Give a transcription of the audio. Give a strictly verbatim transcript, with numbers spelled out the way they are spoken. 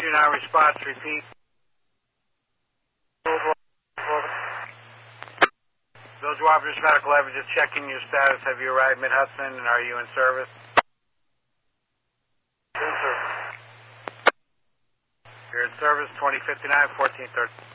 two nine response, repeat. Those who offer medical evidence, checking your status. Have you arrived Mid-Hudson, and are you in service? In service. You're in service, twenty fifty-nine, fourteen thirty.